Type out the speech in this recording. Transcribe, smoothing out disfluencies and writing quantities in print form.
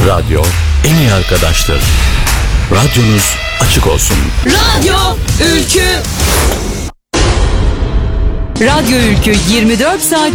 Radyo en iyi arkadaştır. Radyonuz açık olsun. Radyo Ülkü. Radyo Ülkü 24 saat